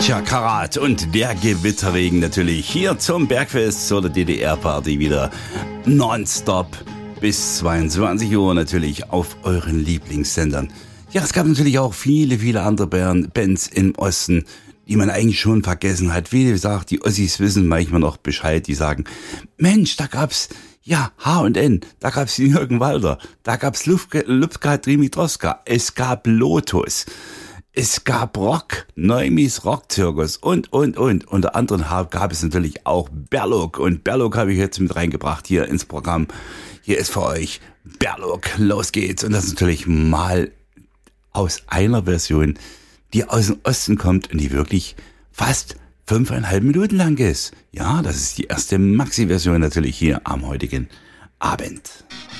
Tja, Karat und der Gewitterregen natürlich hier zum Bergfest, zur DDR-Party wieder nonstop bis 22 Uhr natürlich auf euren Lieblingssendern. Ja, es gab natürlich auch viele andere Bands im Osten, die man eigentlich schon vergessen hat. Wie gesagt, die Ossis wissen manchmal noch Bescheid, die sagen, Mensch, da gab's ja H&N, da gab's Jürgen Walter, da gab's Lubka Dimitrowska, es gab Lotus. Es gab Rock, Neumis Rockzirkus und. Unter anderem gab es natürlich auch Berlok. Und Berlok habe ich jetzt mit reingebracht hier ins Programm. Hier ist für euch Berlok. Los geht's. Und das ist natürlich mal aus einer Version, die aus dem Osten kommt und die wirklich fast 5,5 Minuten lang ist. Ja, das ist die erste Maxi-Version natürlich hier am heutigen Abend.